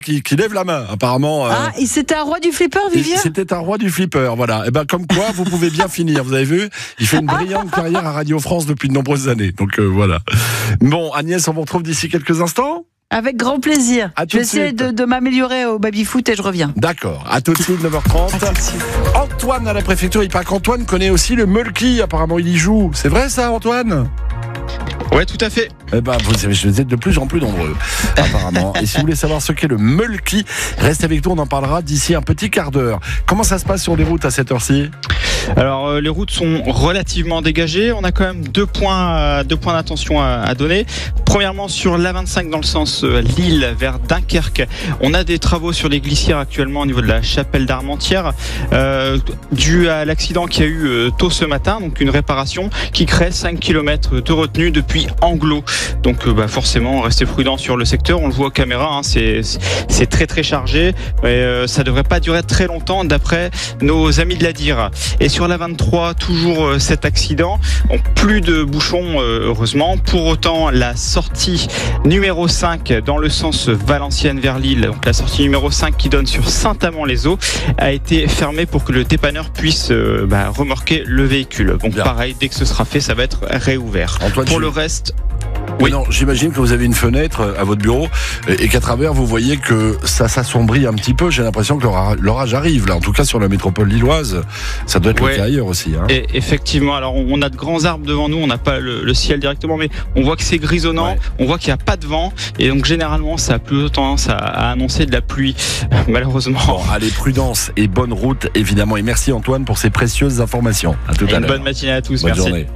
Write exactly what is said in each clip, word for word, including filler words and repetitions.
qui, qui lève la main, apparemment. Euh, Ah, et c'était un roi du flipper, Vivien ? C'était un roi du flipper, voilà. Et ben comme quoi, vous pouvez bien finir. Vous avez vu, il fait une brillante carrière à Radio France depuis de nombreuses années. Donc euh, voilà. Bon, Agnès, on vous retrouve d'ici quelques instants. Avec grand plaisir. À Je tout vais de essayer suite. de, de m'améliorer au baby-foot et je reviens. D'accord. À tout de suite, neuf heures trente. À tout de suite. Antoine à la préfecture, il paraît qu'Antoine connaît aussi le Mulky. Apparemment, il y joue. C'est vrai ça, Antoine ? Ouais, tout à fait. Eh ben, vous, vous êtes de plus en plus nombreux, apparemment. Et si vous voulez savoir ce qu'est le Mulky, restez avec nous, on en parlera d'ici un petit quart d'heure. Comment ça se passe sur les routes à cette heure-ci ? Alors euh, les routes sont relativement dégagées. On a quand même deux points, euh, deux points d'attention à, à donner. Premièrement sur l'A vingt-cinq dans le sens euh, Lille vers Dunkerque. On a des travaux sur les glissières actuellement au niveau de la chapelle d'Armentières, euh, dû à l'accident qu'il y a eu euh, tôt ce matin. Donc une réparation qui crée cinq kilomètres de retenue depuis Anglo. Donc euh, bah, forcément restez prudent sur le secteur. On le voit aux caméras, hein, c'est, c'est très très chargé. Mais euh, ça devrait pas durer très longtemps d'après nos amis de la D I R. Et sur la vingt-trois, toujours euh, cet accident. On, plus de bouchons, euh, heureusement. Pour autant, la sortie numéro cinq dans le sens Valenciennes vers Lille, donc la sortie numéro cinq qui donne sur Saint-Amand-les-Eaux, a été fermée pour que le dépanneur puisse euh, bah, remorquer le véhicule. Donc Bien. pareil, dès que ce sera fait, ça va être réouvert. Antoine, pour tu- le reste... Oui. Oui. Non, j'imagine que vous avez une fenêtre à votre bureau et qu'à travers vous voyez que ça s'assombrit un petit peu. J'ai l'impression que l'ora- l'orage arrive là. En tout cas sur la métropole lilloise, ça doit être Ouais. le cas ailleurs aussi. Hein. Et effectivement, alors on a de grands arbres devant nous, on n'a pas le, le ciel directement, mais on voit que c'est grisonnant, Ouais. on voit qu'il n'y a pas de vent, et donc généralement ça a plutôt tendance à, à annoncer de la pluie, malheureusement. Bon, allez, prudence et bonne route évidemment. Et merci Antoine pour ces précieuses informations. À tout Et à une l'heure. bonne matinée à tous, Bonne merci. journée.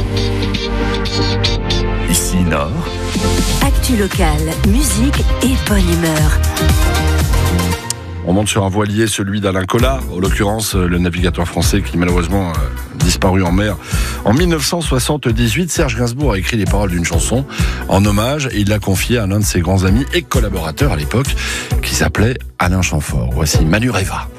Ici Nord. Actu locale, musique et bonne humeur. On monte sur un voilier, celui d'Alain Collat, en l'occurrence le navigateur français qui malheureusement a disparu en mer. En dix-neuf cent soixante-dix-huit, Serge Gainsbourg a écrit les paroles d'une chanson en hommage et il l'a confiée à l'un de ses grands amis et collaborateurs à l'époque qui s'appelait Alain Chamfort. Voici Manu Reva.